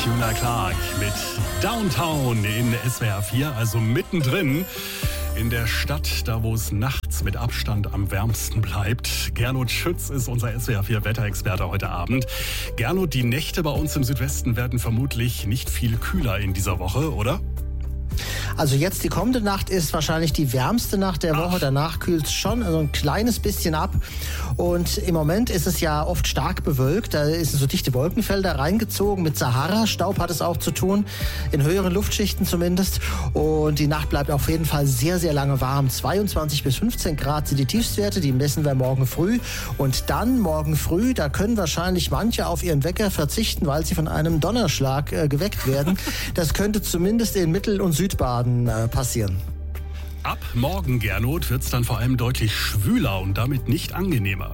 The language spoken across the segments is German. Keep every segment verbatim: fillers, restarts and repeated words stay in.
Juna Clark mit Downtown in S W R vier, also mittendrin in der Stadt, da wo es nachts mit Abstand am wärmsten bleibt. Gernot Schütz ist unser S W R vier Wetterexperte heute Abend. Gernot, die Nächte bei uns im Südwesten werden vermutlich nicht viel kühler in dieser Woche, oder? Also jetzt die kommende Nacht ist wahrscheinlich die wärmste Nacht der Woche. Ach. Danach kühlt es schon also ein kleines bisschen ab. Und im Moment ist es ja oft stark bewölkt. Da sind so dichte Wolkenfelder reingezogen. Mit Sahara-Staub hat es auch zu tun, in höheren Luftschichten zumindest. Und die Nacht bleibt auf jeden Fall sehr, sehr lange warm. zweiundzwanzig bis fünfzehn Grad sind die Tiefstwerte. Die messen wir morgen früh. Und dann morgen früh, da können wahrscheinlich manche auf ihren Wecker verzichten, weil sie von einem Donnerschlag äh, geweckt werden. Das könnte zumindest in Mittel- und Südbaden passieren. Ab morgen, Gernot, wird es dann vor allem deutlich schwüler und damit nicht angenehmer.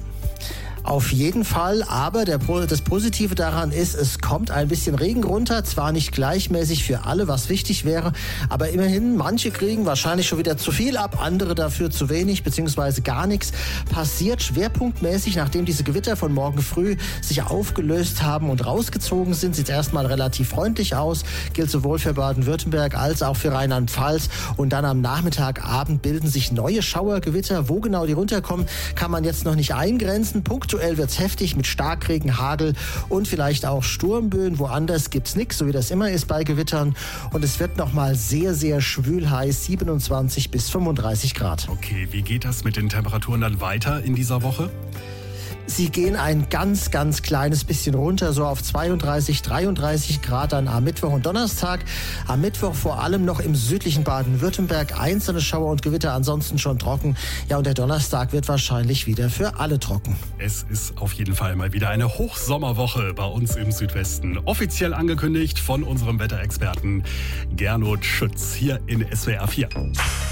Auf jeden Fall, aber der, das Positive daran ist, es kommt ein bisschen Regen runter, zwar nicht gleichmäßig für alle, was wichtig wäre, aber immerhin, manche kriegen wahrscheinlich schon wieder zu viel ab, andere dafür zu wenig, beziehungsweise gar nichts. Passiert schwerpunktmäßig, nachdem diese Gewitter von morgen früh sich aufgelöst haben und rausgezogen sind, sieht es erstmal relativ freundlich aus, gilt sowohl für Baden-Württemberg als auch für Rheinland-Pfalz, und dann am Nachmittag, Abend bilden sich neue Schauergewitter. Wo genau die runterkommen, kann man jetzt noch nicht eingrenzen. Punktuell wird es heftig mit Starkregen, Hagel und vielleicht auch Sturmböen. Woanders gibt es nichts, so wie das immer ist bei Gewittern. Und es wird nochmal sehr, sehr schwül heiß, siebenundzwanzig bis fünfunddreißig Grad. Okay, wie geht das mit den Temperaturen dann weiter in dieser Woche? Sie gehen ein ganz, ganz kleines bisschen runter, so auf zweiunddreißig, dreiunddreißig Grad dann am Mittwoch und Donnerstag. Am Mittwoch vor allem noch im südlichen Baden-Württemberg einzelne Schauer und Gewitter, ansonsten schon trocken. Ja, und der Donnerstag wird wahrscheinlich wieder für alle trocken. Es ist auf jeden Fall mal wieder eine Hochsommerwoche bei uns im Südwesten. Offiziell angekündigt von unserem Wetterexperten Gernot Schütz hier in S W R vier.